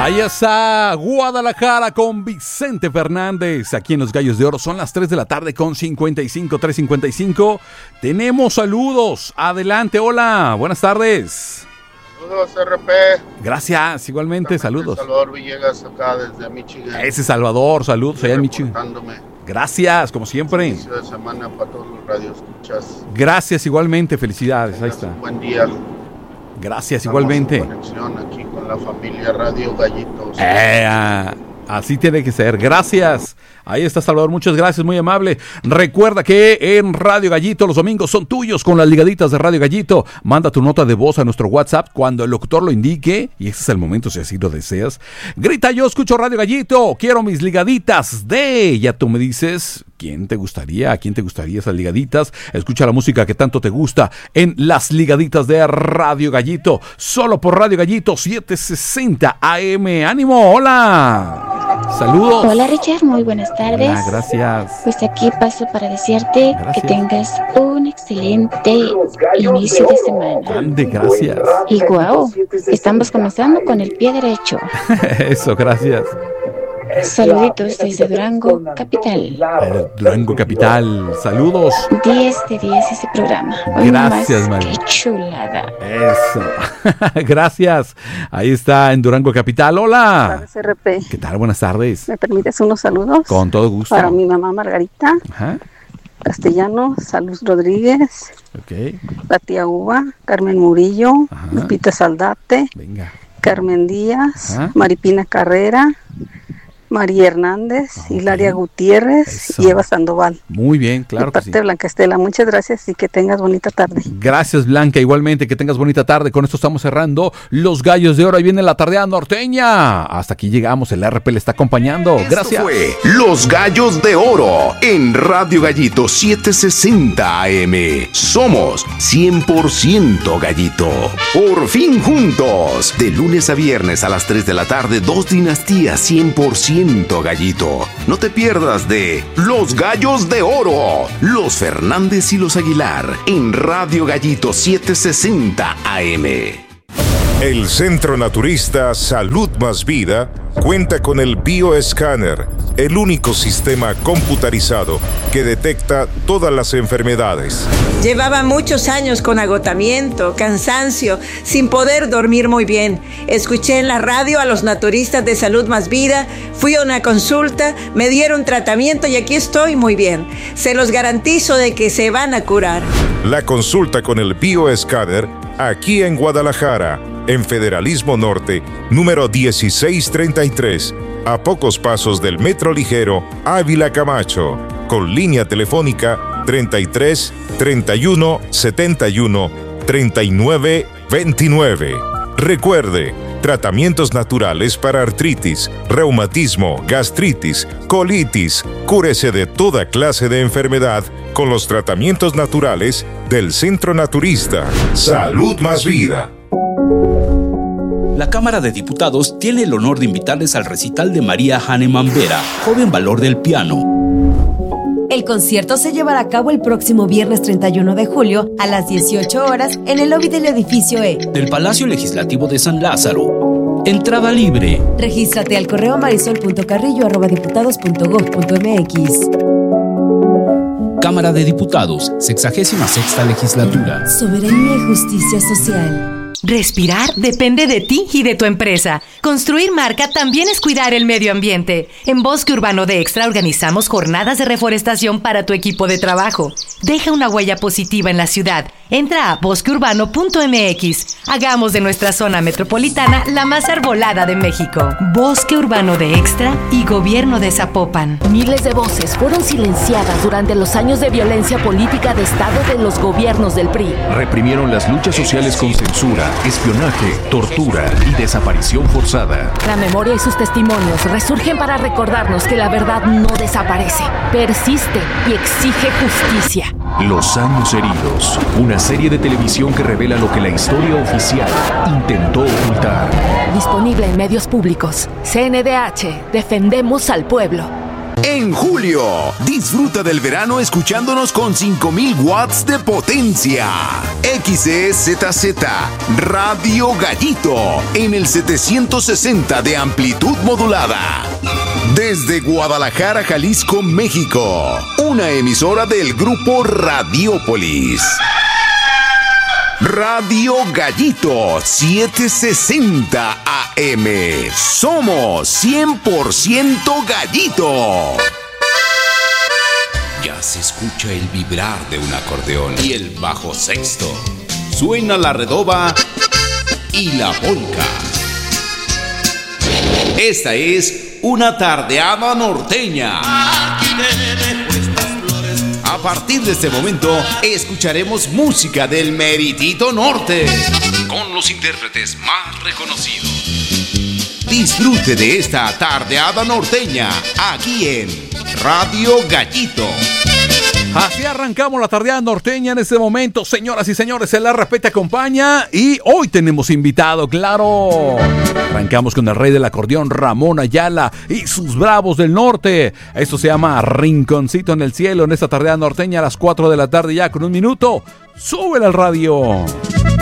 Ahí está Guadalajara con Vicente Fernández. Aquí en Los Gallos de Oro son las 3 de la tarde con 3:55. Tenemos saludos. Adelante, hola, buenas tardes. Saludos, RP. Gracias, igualmente, saludos. Salvador Villegas acá desde Michigan. Ese Salvador, saludos allá en Michigan. Gracias, como siempre. Inicio de semana para todos los radioescuchas. Gracias, igualmente, felicidades. Ahí está. Buen día. Gracias, Estamos igualmente. en conexión aquí con la familia Radio Gallitos. Así tiene que ser. Gracias. Ahí está Salvador, muchas gracias, muy amable. Recuerda que en Radio Gallito los domingos son tuyos con las ligaditas de Radio Gallito. Manda tu nota de voz a nuestro WhatsApp cuando el locutor lo indique, y ese es el momento si así lo deseas. Grita: yo escucho Radio Gallito, quiero mis ligaditas de... Ya tú me dices quién te gustaría, a quién te gustaría esas ligaditas. Escucha la música que tanto te gusta en las ligaditas de Radio Gallito, solo por Radio Gallito 760 AM. ¡Ánimo! ¡Hola! Saludos. Hola Richard, muy buenas tardes. Ah, gracias. Pues aquí paso para decirte que tengas un excelente inicio de semana. Grande, gracias. Y guau, estamos comenzando con el pie derecho. Eso, gracias. Saluditos desde Durango Capital. Durango Capital, saludos. 10 de 10 ese programa. Gracias, María. Qué chulada. Eso. Gracias. Ahí está en Durango Capital. Hola. Buenas tardes, RP. ¿Qué tal? Buenas tardes. ¿Me permites unos saludos? Con todo gusto. Para mi mamá Margarita. Ajá. Castellano, Salud Rodríguez. Ok. La tía Uva, Carmen Murillo. Ajá. Lupita Saldate. Venga. Carmen Díaz. Ajá. Maripina Carrera. María Hernández, Okay. Hilaria Gutiérrez. Eso. Y Eva Sandoval. Muy bien, claro De que parte sí. de Blanca Estela, muchas gracias y que tengas bonita tarde. Gracias, Blanca, igualmente, que tengas bonita tarde. Con esto estamos cerrando Los Gallos de Oro. Ahí viene la tardea norteña. Hasta aquí llegamos, el RP le está acompañando. Gracias. Esto fue Los Gallos de Oro en Radio Gallito 760 AM. Somos 100% Gallito. Por fin juntos. De lunes a viernes a las 3 de la tarde, 2 dinastías 100% Gallito. No te pierdas de Los Gallos de Oro. Los Fernández y los Aguilar en Radio Gallito 760 AM. El Centro Naturista Salud Más Vida cuenta con el Bioescáner, el único sistema computarizado que detecta todas las enfermedades. Llevaba muchos años con agotamiento, cansancio, sin poder dormir muy bien. Escuché en la radio a los naturistas de Salud Más Vida, fui a una consulta, me dieron tratamiento y aquí estoy muy bien. Se los garantizo de que se van a curar. La consulta con el Bioescáner aquí en Guadalajara, en Federalismo Norte, número 1633, a pocos pasos del Metro Ligero Ávila Camacho, con línea telefónica 33 31 71 39 29. Recuerde, tratamientos naturales para artritis, reumatismo, gastritis, colitis. Cúrese de toda clase de enfermedad con los tratamientos naturales del Centro Naturista. Salud Más Vida. La Cámara de Diputados tiene el honor de invitarles al recital de María Hahnemann Vera, joven valor del piano. El concierto se llevará a cabo el próximo viernes 31 de julio a las 18 horas en el lobby del edificio E del Palacio Legislativo de San Lázaro. Entrada libre. Regístrate al correo marisol.carrillo@diputados.gov.mx. Cámara de Diputados, 66ª Legislatura. Soberanía y justicia social. Respirar depende de ti y de tu empresa. Construir marca también es cuidar el medio ambiente. En Bosque Urbano de Extra organizamos jornadas de reforestación para tu equipo de trabajo. Deja una huella positiva en la ciudad. Entra a bosqueurbano.mx. Hagamos de nuestra zona metropolitana la más arbolada de México. Bosque Urbano de Extra y Gobierno de Zapopan. Miles de voces fueron silenciadas durante los años de violencia política de Estado de los gobiernos del PRI. Reprimieron las luchas sociales con censura, espionaje, tortura y desaparición forzada. La memoria y sus testimonios resurgen para recordarnos que la verdad no desaparece, persiste y exige justicia. Los años heridos, una serie de televisión que revela lo que la historia oficial intentó ocultar. Disponible en medios públicos. CNDH, defendemos al pueblo. En julio, disfruta del verano escuchándonos con 5000 watts de potencia. XEZZ Radio Gallito en el 760 de amplitud modulada. Desde Guadalajara, Jalisco, México. Una emisora del grupo Radiópolis. Radio Gallito 760 AM. Somos 100% Gallito. Ya se escucha el vibrar de un acordeón y el bajo sexto. Suena la redoba y la polca. Esta es una tardeada norteña. A partir de este momento, escucharemos música del meritito norte, con los intérpretes más reconocidos. Disfrute de esta tardeada norteña, aquí en Radio Gallito. Así arrancamos la tardeada norteña en este momento, señoras y señores. El RP te acompaña y hoy tenemos invitado, claro. Arrancamos con el rey del acordeón, Ramón Ayala, y sus Bravos del Norte. Esto se llama Rinconcito en el Cielo en esta tardeada norteña a las 4 de la tarde ya con un minuto. ¡Súbele al radio!